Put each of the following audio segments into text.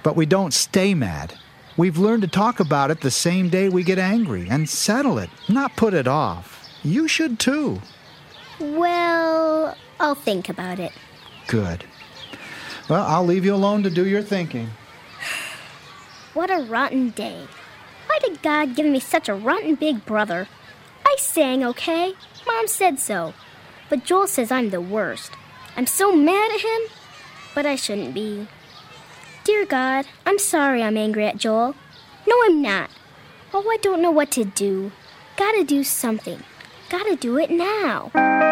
But we don't stay mad. We've learned to talk about it the same day we get angry and settle it, not put it off. You should too. Well, I'll think about it. Good. Well, I'll leave you alone to do your thinking. What a rotten day. Why did God give me such a rotten big brother? I sang okay. Mom said so. But Joel says I'm the worst. I'm so mad at him, but I shouldn't be. Dear God, I'm sorry I'm angry at Joel. No, I'm not. Oh, I don't know what to do. Gotta do something. Gotta do it now.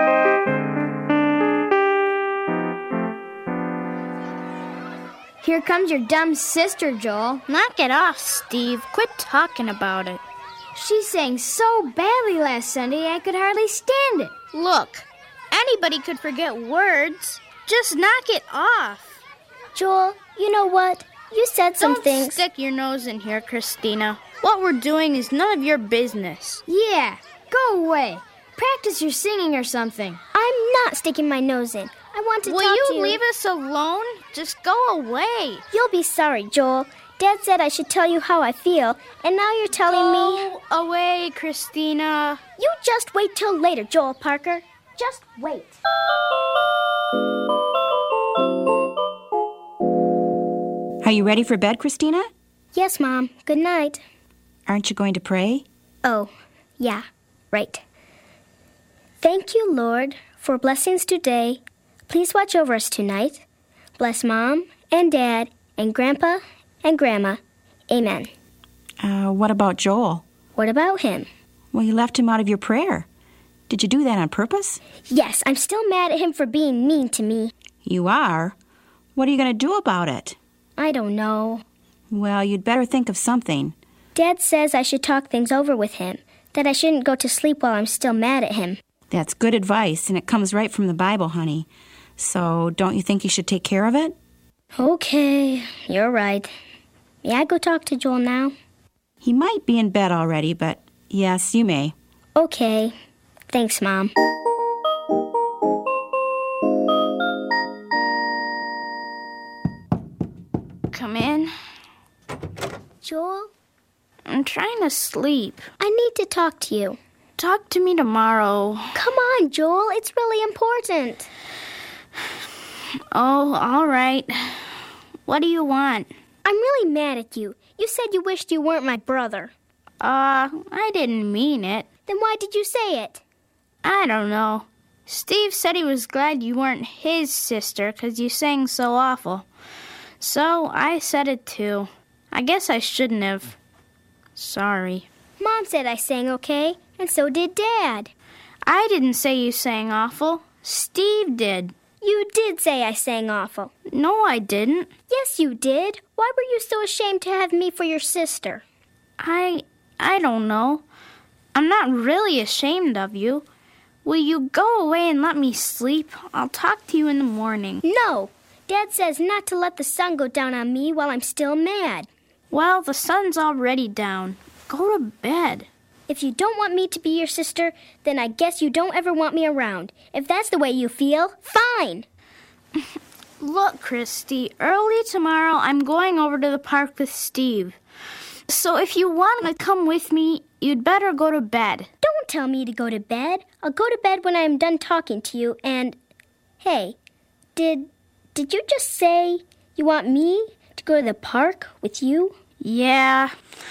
Here comes your dumb sister, Joel. Knock it off, Steve. Quit talking about it. She sang so badly last Sunday I could hardly stand it. Look, anybody could forget words. Just knock it off. Joel, you know what? You said some things. Don't stick your nose in here, Christina. What we're doing is none of your business. Yeah, go away. Practice your singing or something. I'm not sticking my nose in. I want to talk to you. Will you leave us alone? Just go away. You'll be sorry, Joel. Dad said I should tell you how I feel, and now you're telling me... Go away, Christina. You just wait till later, Joel Parker. Just wait. Are you ready for bed, Christina? Yes, Mom. Good night. Aren't you going to pray? Oh, yeah, right. Thank you, Lord, for blessings today. Please watch over us tonight. Bless Mom and Dad and Grandpa and Grandma. Amen. What about Joel? What about him? Well, you left him out of your prayer. Did you do that on purpose? Yes, I'm still mad at him for being mean to me. You are? What are you going to do about it? I don't know. Well, you'd better think of something. Dad says I should talk things over with him, that I shouldn't go to sleep while I'm still mad at him. That's good advice, and it comes right from the Bible, honey. So don't you think you should take care of it? Okay, you're right. May I go talk to Joel now? He might be in bed already, but yes, you may. Okay. Thanks, Mom. Come in. Joel? I'm trying to sleep. I need to talk to you. Talk to me tomorrow. Come on, Joel. It's really important. Oh, all right. What do you want? I'm really mad at you. You said you wished you weren't my brother. I didn't mean it. Then why did you say it? I don't know. Steve said he was glad you weren't his sister because you sang so awful. So I said it too. I guess I shouldn't have. Sorry. Mom said I sang okay, and so did Dad. I didn't say you sang awful. Steve did. You did say I sang awful. No, I didn't. Yes, you did. Why were you so ashamed to have me for your sister? I don't know. I'm not really ashamed of you. Will you go away and let me sleep? I'll talk to you in the morning. No. Dad says not to let the sun go down on me while I'm still mad. Well, the sun's already down. Go to bed. If you don't want me to be your sister, then I guess you don't ever want me around. If that's the way you feel, fine. Look, Christy, early tomorrow I'm going over to the park with Steve. So if you want to come with me, you'd better go to bed. Don't tell me to go to bed. I'll go to bed when I'm done talking to you and... Hey, did you just say you want me to go to the park with you? Yeah,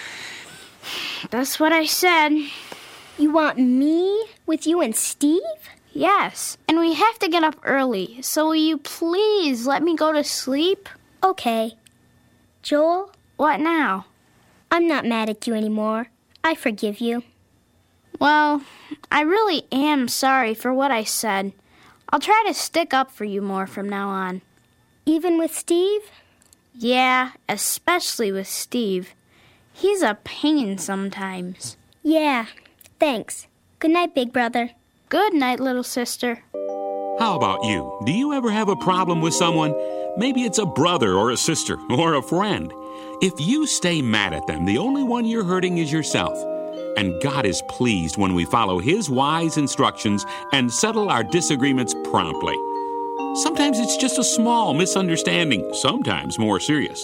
that's what I said. You want me with you and Steve? Yes, and we have to get up early, so will you please let me go to sleep? Okay. Joel? What now? I'm not mad at you anymore. I forgive you. Well, I really am sorry for what I said. I'll try to stick up for you more from now on. Even with Steve? Yeah, especially with Steve. He's a pain sometimes. Yeah, thanks. Good night, big brother. Good night, little sister. How about you? Do you ever have a problem with someone? Maybe it's a brother or a sister or a friend. If you stay mad at them, the only one you're hurting is yourself. And God is pleased when we follow His wise instructions and settle our disagreements promptly. Sometimes it's just a small misunderstanding, sometimes more serious.